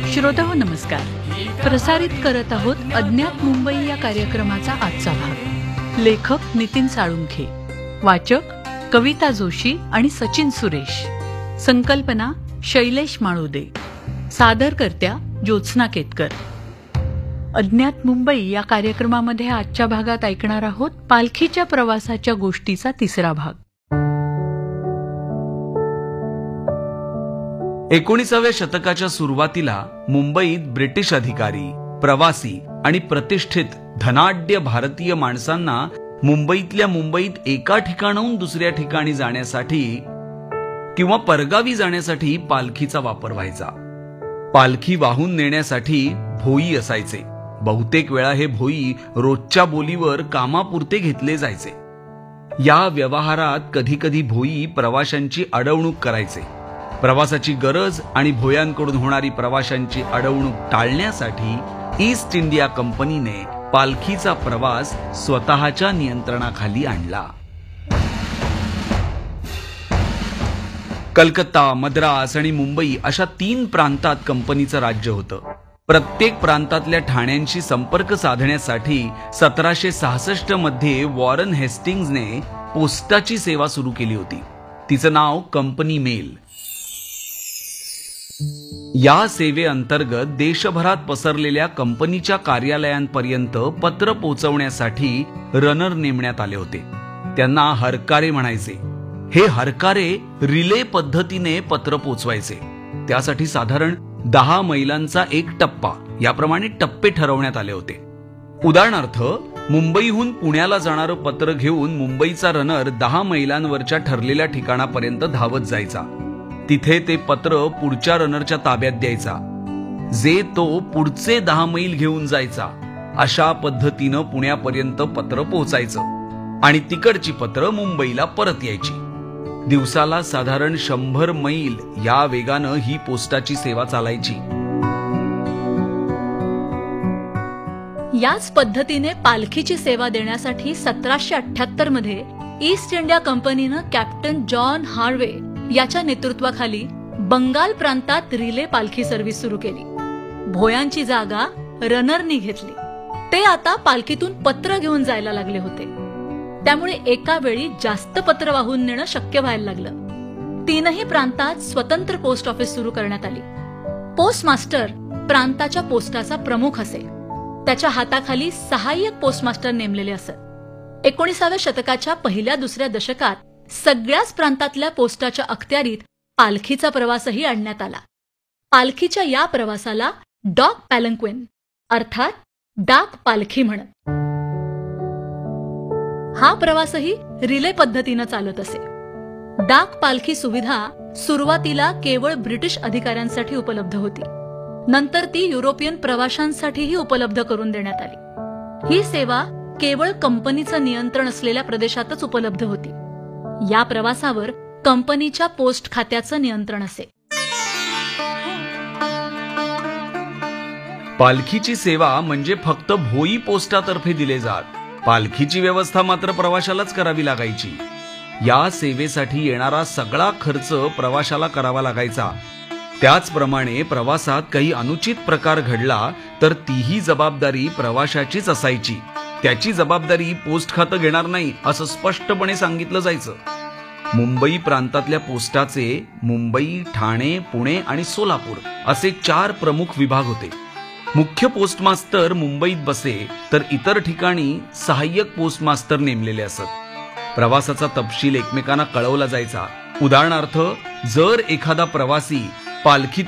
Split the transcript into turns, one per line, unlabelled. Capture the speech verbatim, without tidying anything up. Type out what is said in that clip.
श्रोताहो नमस्कार. प्रसारित करत आहोत अज्ञात मुंबई या कार्यक्रमाचा आजचा भाग. लेखक नितीन साळुंखे, वाचक कविता जोशी आणि सचिन सुरेश, संकल्पना शैलेश माळुदे, सादरकर्त्या ज्योत्स्ना केतकर. अज्ञात मुंबई या कार्यक्रमामध्ये आजच्या भागात ऐकणार आहोत पालखीच्या प्रवासाच्या गोष्टीचा तिसरा भाग.
एकोणीसाव्या शतकाच्या सुरुवातीला मुंबईत ब्रिटिश अधिकारी, प्रवासी आणि प्रतिष्ठित धनाढ्य भारतीय माणसांना मुंबईतल्या मुंबईत एका ठिकाणाहून दुसऱ्या ठिकाणी जाण्यासाठी किंवा परगावी जाण्यासाठी पालखीचा वापर व्हायचा. पालखी वाहून नेण्यासाठी भोई असायचे. बहुतेक वेळा हे भोई रोजच्या बोलीवर कामापुरते घेतले जायचे. या व्यवहारात कधी कधी भोई प्रवाशांची अडवणूक करायचे. प्रवासाची गरज आणि भोयांकडून होणारी प्रवाशांची अडवणूक टाळण्यासाठी ईस्ट इंडिया कंपनीने पालखीचा प्रवास स्वतःच्या नियंत्रणाखाली आणला. कलकत्ता, मद्रास आणि मुंबई अशा तीन प्रांतात कंपनीचं राज्य होतं. प्रत्येक प्रांतातल्या ठाण्यांशी संपर्क साधण्यासाठी सतराशे सहासष्ट मध्ये वॉरन हेस्टिंग्जने पोस्टाची सेवा सुरू केली होती. तिचं नाव कंपनी मेल. या सेवेअंतर्गत देशभरात पसरलेल्या कंपनीच्या कार्यालयांपर्यंत पत्र पोहोचवण्यासाठी रनर नेमण्यात आले होते. त्यांना हरकारे म्हणायचे. हे हरकारे रिले पद्धतीने पत्र पोचवायचे. त्यासाठी साधारण दहा मैलांचा एक टप्पा याप्रमाणे टप्पे ठरवण्यात आले होते. उदाहरणार्थ, मुंबईहून पुण्याला जाणारं पत्र घेऊन मुंबईचा रनर दहा मैलांवरच्या ठरलेल्या ठिकाणापर्यंत धावत जायचा. तिथे ते पत्र पुढच्या रनरच्या ताब्यात द्यायचा, जे तो पुढचे दहा मैल घेऊन जायचा. अशा पद्धतीनं पुण्यापर्यंत पत्र पोहोचायचं आणि तिकडची पत्र मुंबईला परत यायची. दिवसाला साधारण शंभर मैल या वेगानं ही पोस्टाची सेवा चालायची.
याच पद्धतीने पालखीची सेवा देण्यासाठी सतराशे अठ्याहत्तर मध्ये ईस्ट इंडिया कंपनीनं कॅप्टन जॉन हार्वे याच्या नेतृत्वाखाली बंगाल प्रांतात रिले पालखी सर्व्हिस सुरू केली. भोयांची जागा रनरनी घेतली. ते आता पालखीतून पत्र घेऊन जायला लागले होते. त्यामुळे एका वेळी जास्त पत्र वाहून नेणं शक्य व्हायला लागलं. तीनही प्रांतात स्वतंत्र पोस्ट ऑफिस सुरू करण्यात आली. पोस्ट मास्टर प्रांताच्या पोस्टाचा प्रमुख असे. त्याच्या हाताखाली सहाय्यक पोस्ट मास्टर नेमलेले असत. एकोणीसाव्या शतकाच्या पहिल्या दुसऱ्या दशकात सगळ्याच प्रांतातल्या पोस्टाच्या अखत्यारीत पालखीचा प्रवासही आणण्यात आला. पालखीच्या या प्रवासाला डॉक पॅलंक्विन अर्थात डाक पालखी म्हणत. हा प्रवासही रिले पद्धतीनं चालत असे. डाक पालखी सुविधा सुरुवातीला केवळ ब्रिटिश अधिकाऱ्यांसाठी उपलब्ध होती. नंतर ती युरोपियन प्रवाशांसाठीही उपलब्ध करून देण्यात आली. ही सेवा केवळ कंपनीचं नियंत्रण असलेल्या प्रदेशातच उपलब्ध होती. या प्रवासावर कंपनीच्या पोस्ट खात्याचं नियंत्रण असे.
पालखीची सेवा म्हणजे फक्त भोई पोस्टातर्फे दिले जात. पालखीची व्यवस्था मात्र प्रवाशालाच करावी लागायची. या सेवेसाठी येणारा सगळा खर्च प्रवाशाला करावा लागायचा. त्याचप्रमाणे प्रवासात काही अनुचित प्रकार घडला तर तीही जबाबदारी प्रवाशाचीच असायची. त्याची जबाबदारी पोस्ट खातं घेणार नाही असं स्पष्टपणे सांगितलं जायचं. मुंबई प्रांतातल्या पोस्टाचे मुंबई, ठाणे, पुणे आणि सोलापूर असे चार प्रमुख विभाग होते. मुख्य पोस्ट मास्तर मुंबईत बसे तर इतर ठिकाणी सहाय्यक पोस्ट मास्तर नेमलेले असत. प्रवासाचा तपशील एकमेकांना कळवला जायचा. उदाहरणार्थ, जर एखादा प्रवासी पालखीत